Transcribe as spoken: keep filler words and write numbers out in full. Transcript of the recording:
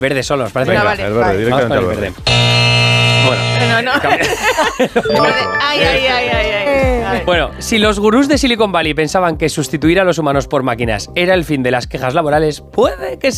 Verde solo, ¿os parece? Venga, Venga, vale, el verde, vale. directamente Vamos al con el verde. Bueno, No, no. Ay, ay, ay, ay, ay. ay. bueno, si los gurús de Silicon Valley pensaban que sustituir a los humanos por máquinas era el fin de las quejas laborales, puede que